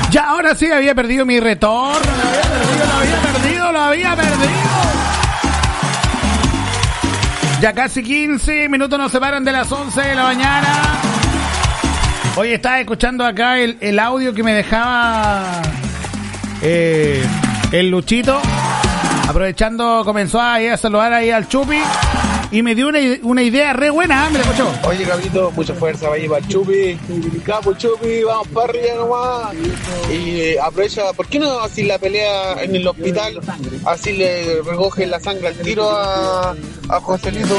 Ya, ahora sí había perdido mi retorno. Lo había perdido. Ya casi 15 minutos nos separan de las 11 de la mañana. Hoy estaba escuchando acá el audio que me dejaba el Luchito. Aprovechando, comenzó a saludar ahí al Chupi. Y me dio una idea re buena, me la escuchó. Oye, cabrito, mucha fuerza, vaya para el Chupi. Capo, Chupi, vamos para arriba nomás. Y aprovecha, ¿por qué no así la pelea en el hospital? Así le recoge la sangre al tiro a Joselito.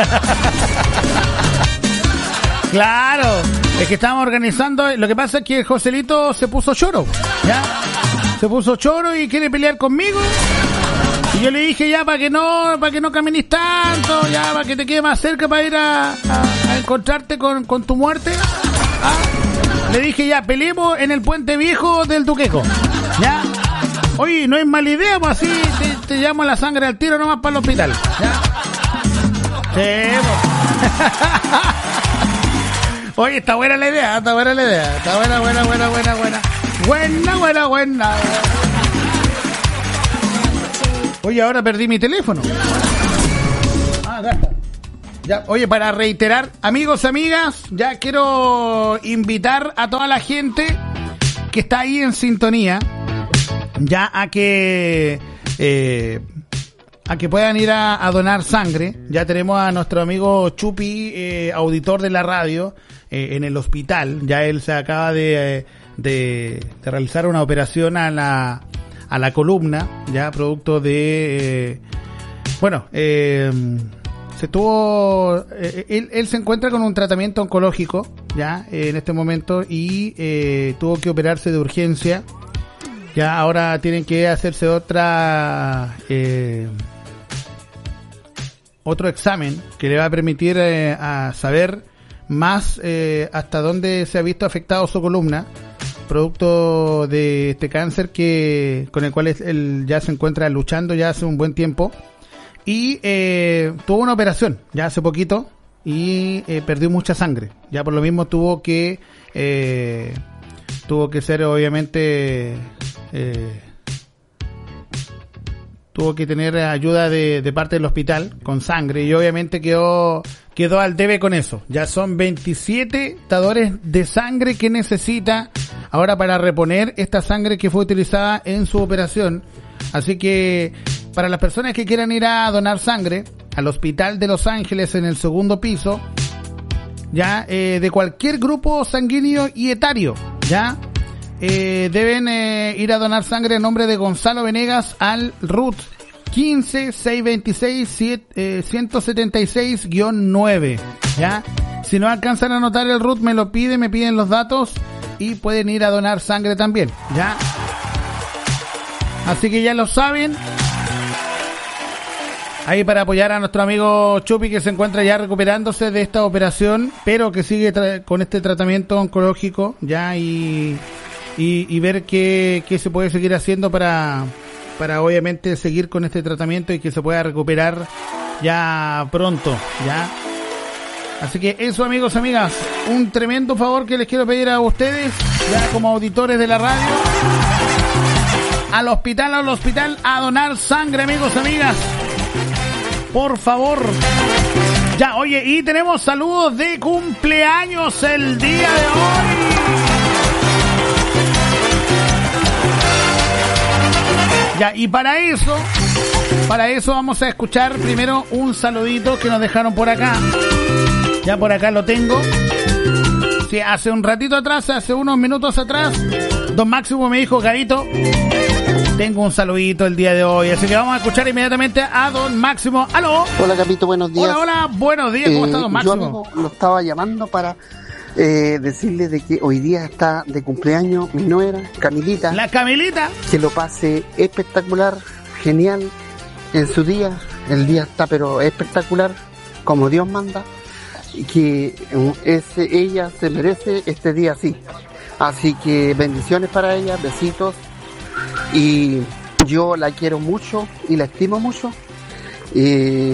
Claro, es que estábamos organizando. Lo que pasa es que el Joselito se puso choro, ¿ya? Se puso choro y quiere pelear conmigo. Y yo le dije ya para que no camines tanto, ya para que te quede más cerca para ir a encontrarte con tu muerte. ¿Ah? Le dije ya, peleemos en el puente viejo del Tuqueco. ¿Ya? Oye, no es mala idea, pues así te llamo la sangre al tiro nomás para el hospital. ¿Ya? Sí, pues. Oye, está buena la idea. Está buena. Buena. Oye, ahora perdí mi teléfono. Acá está. Ya, oye, para reiterar, amigos, amigas, ya quiero invitar a toda la gente que está ahí en sintonía, ya a que puedan ir a donar sangre. Ya tenemos a nuestro amigo Chupi, auditor de la radio, en el hospital. Ya él se acaba de realizar una operación a la columna, ya producto de se tuvo él se encuentra con un tratamiento oncológico ya en este momento y tuvo que operarse de urgencia. Ya ahora tienen que hacerse otro examen que le va a permitir a saber más hasta dónde se ha visto afectado su columna, producto de este cáncer con el cual él ya se encuentra luchando ya hace un buen tiempo. Y tuvo una operación ya hace poquito y perdió mucha sangre. Ya por lo mismo tuvo que ser obviamente tuvo que tener ayuda de parte del hospital con sangre y obviamente quedó al debe con eso. Ya son 27 dadores de sangre que necesita ahora para reponer esta sangre que fue utilizada en su operación. Así que para las personas que quieran ir a donar sangre al Hospital de Los Ángeles en el segundo piso, ya de cualquier grupo sanguíneo y etario, ya deben ir a donar sangre en nombre de Gonzalo Venegas al RUT 15-626-176-9, ya. Si no alcanzan a anotar el RUT, me piden los datos y pueden ir a donar sangre también, ya. Así que ya lo saben. Ahí para apoyar a nuestro amigo Chupi, que se encuentra ya recuperándose de esta operación, pero que sigue con este tratamiento oncológico, ya, y ver qué se puede seguir haciendo para obviamente seguir con este tratamiento y que se pueda recuperar ya pronto, ya. Así que eso, amigos, amigas, un tremendo favor que les quiero pedir a ustedes, ya como auditores de la radio, al hospital, a donar sangre, amigos, amigas. Por favor. Ya, oye, y tenemos saludos de cumpleaños el día de hoy. Ya, y para eso vamos a escuchar primero un saludito que nos dejaron por acá. Ya por acá lo tengo. Sí, hace un ratito atrás, hace unos minutos atrás, Don Máximo me dijo, Garito, tengo un saludito el día de hoy, así que vamos a escuchar inmediatamente a Don Máximo. ¡Aló! Hola, Capito, buenos días. Hola, buenos días, ¿cómo está Don Máximo? Yo, amigo, lo estaba llamando para decirle de que hoy día está de cumpleaños mi nuera, Camilita. La Camilita. Que lo pase espectacular, genial en su día. El día está pero espectacular, como Dios manda. Y que ella se merece este día así. Así que bendiciones para ella, besitos. Y yo la quiero mucho y la estimo mucho. Es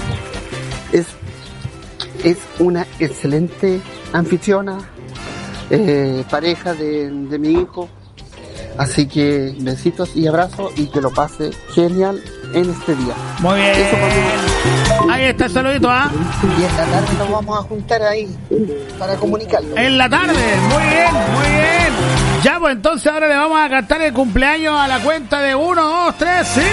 una excelente anfitriona, pareja de mi hijo, Así que besitos y abrazos y que lo pase genial en este día. Muy bien. Eso por mí. Ahí está el saludito, ¿ah? Y en la tarde nos vamos a juntar ahí para comunicarlo. En la tarde, muy bien, muy bien. Ya, pues entonces ahora le vamos a cantar el cumpleaños a la cuenta de 1, 2, 3, sí.